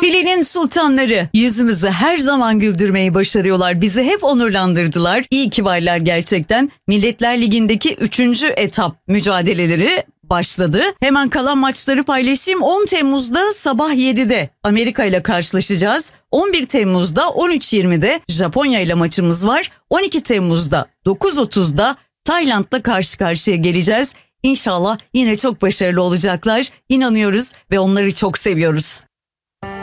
Filenin sultanları yüzümüzü her zaman güldürmeyi başarıyorlar. Bizi hep onurlandırdılar. İyi ki varlar gerçekten. Milletler Ligi'ndeki 3. etap mücadeleleri başladı. Hemen kalan maçları paylaşayım. 10 Temmuz'da sabah 7'de Amerika ile karşılaşacağız. 11 Temmuz'da 13.20'de Japonya ile maçımız var. 12 Temmuz'da 9.30'da Tayland'la karşı karşıya geleceğiz. İnşallah yine çok başarılı olacaklar. İnanıyoruz ve onları çok seviyoruz.